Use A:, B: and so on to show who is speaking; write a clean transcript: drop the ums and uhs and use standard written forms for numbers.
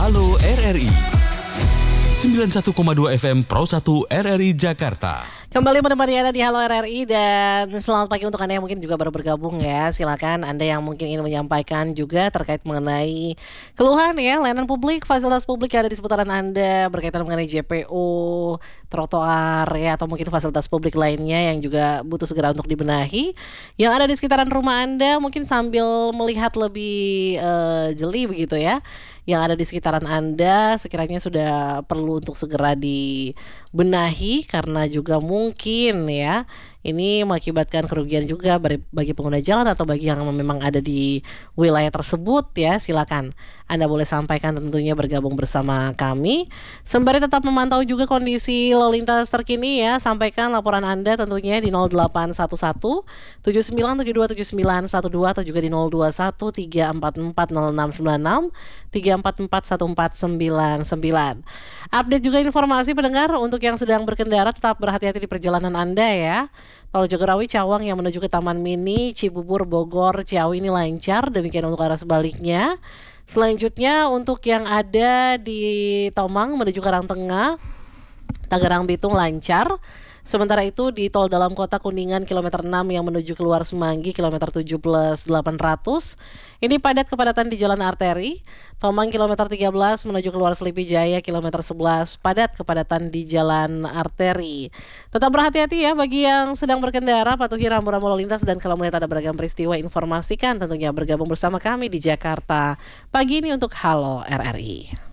A: Halo RRI 91,2 FM Pro 1 RRI Jakarta.
B: Kembali menemani Anda di Halo RRI dan selamat pagi untuk Anda yang mungkin juga baru bergabung ya. Silakan Anda yang mungkin ingin menyampaikan juga terkait mengenai keluhan ya, layanan publik, fasilitas publik yang ada di seputaran Anda berkaitan mengenai JPO, trotoar ya, atau mungkin fasilitas publik lainnya yang juga butuh segera untuk dibenahi. Yang ada di sekitaran rumah Anda mungkin sambil melihat lebih jeli begitu ya. Yang ada di sekitaran Anda sekiranya sudah perlu untuk segera dibenahi karena juga mungkin ya ini mengakibatkan kerugian juga bagi pengguna jalan atau bagi yang memang ada di wilayah tersebut ya. Silakan Anda boleh sampaikan, tentunya bergabung bersama kami sembari tetap memantau juga kondisi lalu lintas terkini ya. Sampaikan laporan Anda tentunya di 0811 7972 7912 atau juga di 021 344 0696 344 1499. Update juga informasi pendengar untuk yang sedang berkendara, tetap berhati-hati di perjalanan Anda ya. Tol Jagorawi Cawang yang menuju ke Taman Mini, Cibubur, Bogor, Ciawi ini lancar. Demikian untuk arah sebaliknya. Selanjutnya untuk yang ada di Tomang menuju Karangtengah, Tangerang Bitung lancar. Sementara itu di tol dalam kota Kuningan kilometer 6 yang menuju keluar Semanggi kilometer 7+800 ini padat kepadatan di jalan arteri. Tomang kilometer 13 menuju keluar Selipi Jaya kilometer 11 padat kepadatan di jalan arteri. Tetap berhati-hati ya bagi yang sedang berkendara, patuhi rambu-rambu lalu lintas, dan kalau melihat ada beragam peristiwa informasikan tentunya bergabung bersama kami di Jakarta pagi ini untuk Halo RRI.